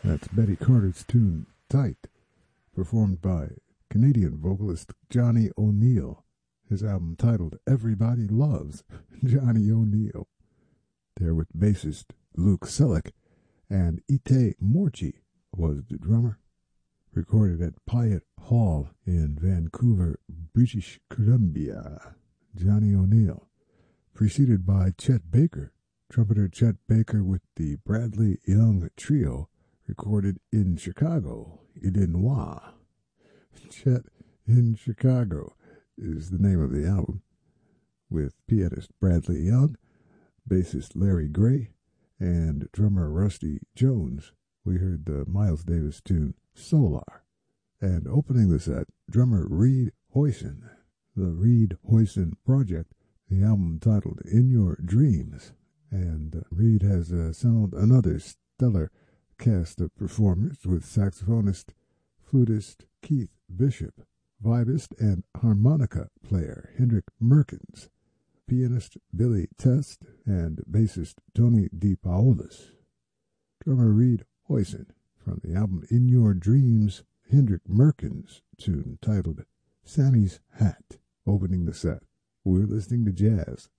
That's Betty Carter's tune Tight, performed by Canadian vocalist Johnny O'Neill. His album titled Everybody Loves Johnny O'Neill. There with bassist Luke Selleck, and Ite Morchi was the drummer. Recorded at Piatt Hall in Vancouver, British Columbia. Johnny O'Neill. Preceded by Chet Baker, trumpeter Chet Baker with the Bradley Young Trio, recorded in Chicago, Illinois. Chet in Chicago is the name of the album, with pianist Bradley Young, bassist Larry Gray, and drummer Rusty Jones. We heard the Miles Davis tune Solar. And opening the set, drummer Reed Hoyson, the Reed Hoyson Project, the album titled In Your Dreams. And Reed has assembled another stellar cast of performers with saxophonist, flutist Keith Bishop, vibist and harmonica player Hendrik Merkens, pianist Billy Test, and bassist Tony DePaolis. Drummer Reed Hoyson from the album In Your Dreams, Hendrik Merkens tune titled Sammy's Hat, opening the set. We're listening to jazz